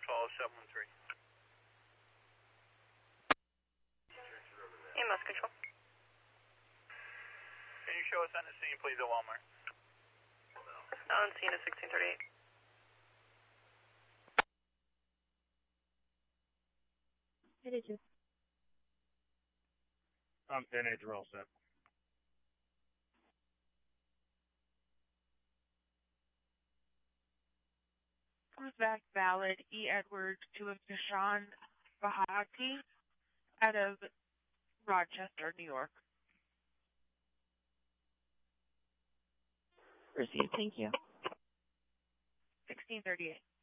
follow 713. EMS control. Can you show us on the scene, please, at Walmart? On scene at 1638. Hey, did you? 10-8, you're all set. Comes back valid. E. Edwards to a Nishan Bahati out of Rochester, New York. Received, thank you. 1638.